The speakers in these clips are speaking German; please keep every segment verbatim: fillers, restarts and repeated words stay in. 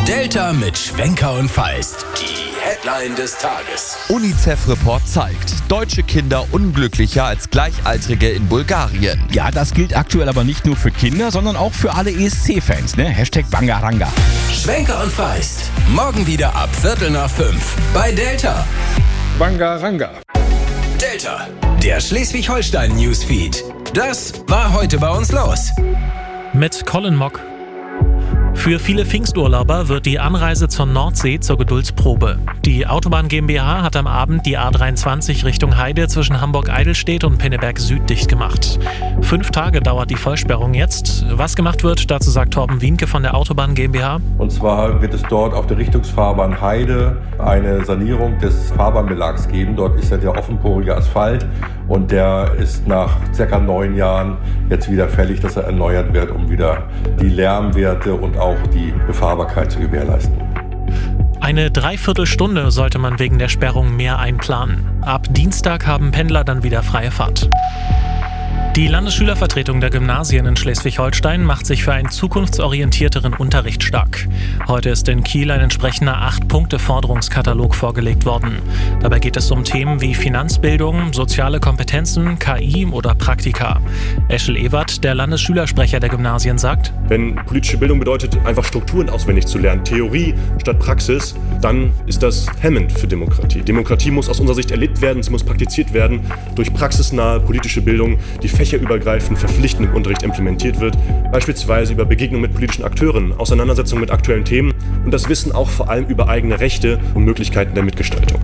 Delta mit Schwenker und Feist. Die Headline des Tages. UNICEF-Report zeigt, deutsche Kinder unglücklicher als Gleichaltrige in Bulgarien. Ja, das gilt aktuell aber nicht nur für Kinder, sondern auch für alle E S C-Fans, ne? Hashtag Bangaranga. Schwenker und Feist. Morgen wieder ab Viertel nach fünf bei Delta. Bangaranga. Delta, der Schleswig-Holstein-Newsfeed. Das war heute bei uns los. Mit Colin Mock. Für viele Pfingsturlauber wird die Anreise zur Nordsee zur Geduldsprobe. Die Autobahn GmbH hat am Abend die A dreiundzwanzig Richtung Heide zwischen Hamburg-Eidelstedt und Pinneberg Süd dicht gemacht. Fünf Tage dauert die Vollsperrung jetzt. Was gemacht wird, dazu sagt Torben Wienke von der Autobahn GmbH. Und zwar wird es dort auf der Richtungsfahrbahn Heide eine Sanierung des Fahrbahnbelags geben. Dort ist ja der offenporige Asphalt und der ist nach circa neun Jahren jetzt wieder fällig, dass er erneuert wird, um wieder die Lärmwerte und auch die Befahrbarkeit zu gewährleisten. Eine Dreiviertelstunde sollte man wegen der Sperrung mehr einplanen. Ab Dienstag haben Pendler dann wieder freie Fahrt. Die Landesschülervertretung der Gymnasien in Schleswig-Holstein macht sich für einen zukunftsorientierteren Unterricht stark. Heute ist in Kiel ein entsprechender acht-Punkte-Forderungskatalog vorgelegt worden. Dabei geht es um Themen wie Finanzbildung, soziale Kompetenzen, K I oder Praktika. Eschel Ewert, der Landesschülersprecher der Gymnasien, sagt: Wenn politische Bildung bedeutet, einfach Strukturen auswendig zu lernen, Theorie statt Praxis, dann ist das hemmend für Demokratie. Demokratie muss aus unserer Sicht erlebt werden, sie muss praktiziert werden durch praxisnahe politische Bildung, die fächerübergreifend verpflichtend im Unterricht implementiert wird, beispielsweise über Begegnung mit politischen Akteuren, Auseinandersetzung mit aktuellen Themen und das Wissen auch vor allem über eigene Rechte und Möglichkeiten der Mitgestaltung.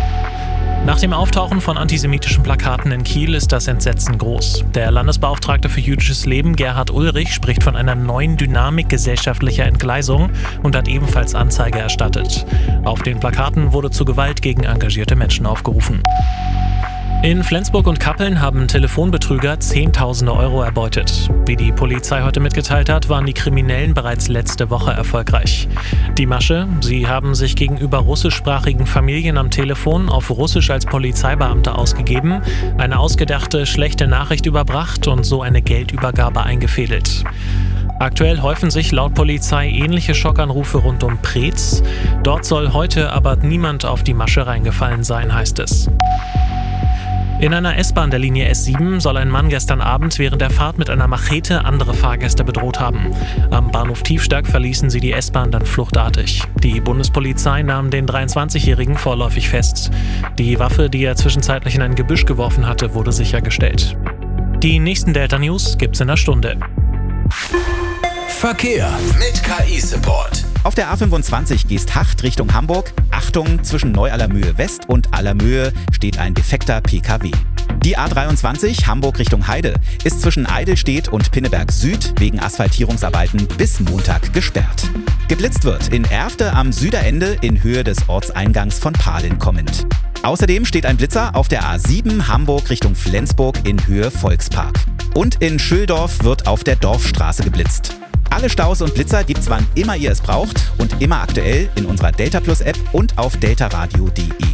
Nach dem Auftauchen von antisemitischen Plakaten in Kiel ist das Entsetzen groß. Der Landesbeauftragte für jüdisches Leben, Gerhard Ulrich, spricht von einer neuen Dynamik gesellschaftlicher Entgleisung und hat ebenfalls Anzeige erstattet. Auf den Plakaten wurde zu Gewalt gegen engagierte Menschen aufgerufen. In Flensburg und Kappeln haben Telefonbetrüger Zehntausende Euro erbeutet. Wie die Polizei heute mitgeteilt hat, waren die Kriminellen bereits letzte Woche erfolgreich. Die Masche: Sie haben sich gegenüber russischsprachigen Familien am Telefon auf Russisch als Polizeibeamte ausgegeben, eine ausgedachte schlechte Nachricht überbracht und so eine Geldübergabe eingefädelt. Aktuell häufen sich laut Polizei ähnliche Schockanrufe rund um Preetz. Dort soll heute aber niemand auf die Masche reingefallen sein, heißt es. In einer S-Bahn der Linie S sieben soll ein Mann gestern Abend während der Fahrt mit einer Machete andere Fahrgäste bedroht haben. Am Bahnhof Tiefstack verließen sie die S-Bahn dann fluchtartig. Die Bundespolizei nahm den dreiundzwanzigjährigen vorläufig fest. Die Waffe, die er zwischenzeitlich in ein Gebüsch geworfen hatte, wurde sichergestellt. Die nächsten Delta-News gibt's in einer Stunde. Verkehr mit K I-Support. Auf der A fünfundzwanzig Geesthacht Richtung Hamburg. Achtung, zwischen Neu-Allermöhe West und Allermöhe steht ein defekter P K W. Die A dreiundzwanzig Hamburg Richtung Heide ist zwischen Eidelstedt und Pinneberg Süd wegen Asphaltierungsarbeiten bis Montag gesperrt. Geblitzt wird in Erfte am Süderende in Höhe des Ortseingangs von Pahlen kommend. Außerdem steht ein Blitzer auf der A sieben Hamburg Richtung Flensburg in Höhe Volkspark. Und in Schöldorf wird auf der Dorfstraße geblitzt. Alle Staus und Blitzer gibt's wann immer ihr es braucht und immer aktuell in unserer Delta Plus App und auf deltaradio punkt de.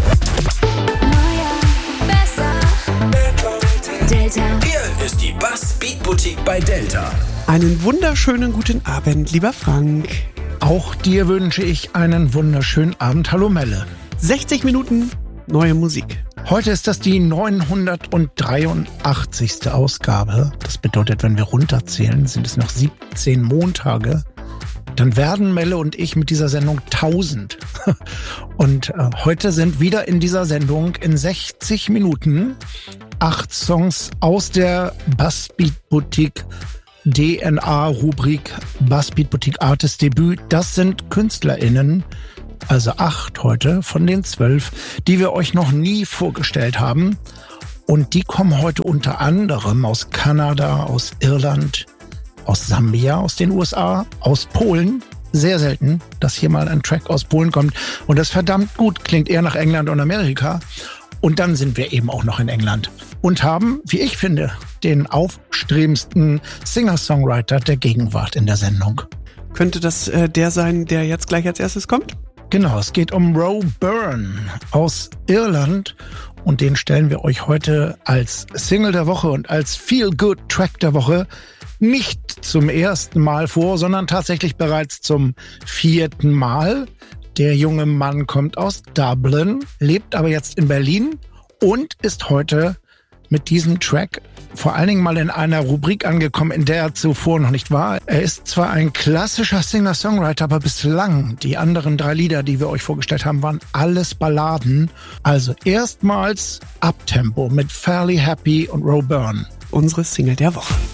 Delta. Hier ist die Bass Beat Boutique bei Delta. Einen wunderschönen guten Abend, lieber Frank. Auch dir wünsche ich einen wunderschönen Abend. Hallo Melle. sechzig Minuten neue Musik. Heute ist das die neunhundertdreiundachtzigste Ausgabe. Das bedeutet, wenn wir runterzählen, sind es noch siebzehn Montage. Dann werden Melle und ich mit dieser Sendung tausend. Und äh, heute sind wieder in dieser Sendung in sechzig Minuten acht Songs aus der Bass Beat Boutique D N A-Rubrik Bass Beat Boutique Artist Debüt. Das sind KünstlerInnen, also acht heute von den zwölf, die wir euch noch nie vorgestellt haben. Und die kommen heute unter anderem aus Kanada, aus Irland, aus Sambia, aus den U S A, aus Polen. Sehr selten, dass hier mal ein Track aus Polen kommt. Und das verdammt gut, klingt eher nach England und Amerika. Und dann sind wir eben auch noch in England. Und haben, wie ich finde, den aufstrebendsten Singer-Songwriter der Gegenwart in der Sendung. Könnte das äh, der sein, der jetzt gleich als erstes kommt? Genau, es geht um Roe Byrne aus Irland und den stellen wir euch heute als Single der Woche und als Feel-Good-Track der Woche nicht zum ersten Mal vor, sondern tatsächlich bereits zum vierten Mal. Der junge Mann kommt aus Dublin, lebt aber jetzt in Berlin und ist heute mit diesem Track vor allen Dingen mal in einer Rubrik angekommen, in der er zuvor noch nicht war. Er ist zwar ein klassischer Singer-Songwriter, aber bislang die anderen drei Lieder, die wir euch vorgestellt haben, waren alles Balladen. Also erstmals Uptempo mit Fairly Happy und Roe Byrne. Unsere Single der Woche.